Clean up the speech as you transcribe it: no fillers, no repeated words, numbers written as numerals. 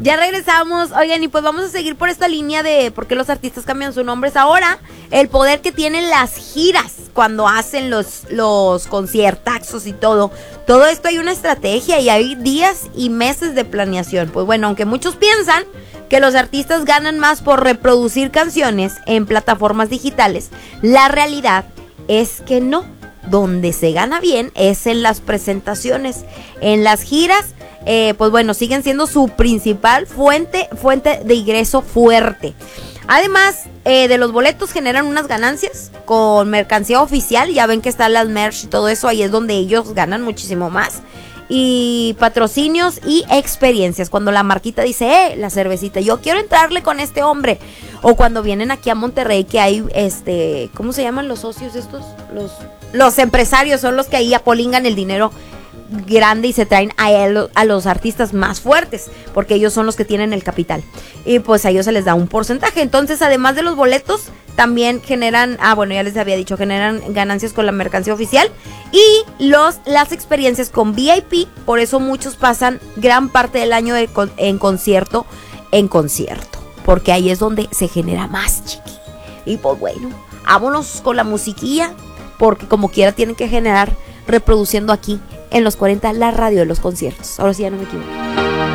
Ya regresamos, oigan, y pues vamos a seguir por esta línea de por qué los artistas cambian sus nombres ahora. El poder que tienen las giras cuando hacen los conciertazos y todo. Todo esto hay una estrategia y hay días y meses de planeación. Pues bueno, aunque muchos piensan que los artistas ganan más por reproducir canciones en plataformas digitales, la realidad es que no. Donde se gana bien es en las presentaciones, en las giras. Pues bueno, siguen siendo su principal fuente de ingreso fuerte. Además de los boletos, generan unas ganancias con mercancía oficial. Ya ven que están las merch y todo eso, ahí es donde ellos ganan muchísimo más. Y patrocinios y experiencias. Cuando la marquita dice, la cervecita, yo quiero entrarle con este hombre. O cuando vienen aquí a Monterrey, que hay, ¿cómo se llaman los socios estos? Los empresarios son los que ahí apolingan el dinero grande y se traen a los artistas más fuertes, porque ellos son los que tienen el capital. Y pues a ellos se les da un porcentaje. Entonces, además de los boletos, también generan, ya les había dicho, generan ganancias con la mercancía oficial y las experiencias con VIP. Por eso muchos pasan gran parte del año en concierto, porque ahí es donde se genera más, chiqui. Y pues bueno, vámonos con la musiquilla, porque como quiera tienen que generar reproduciendo aquí en los 40 la radio de los conciertos. Ahora sí ya no me equivoco.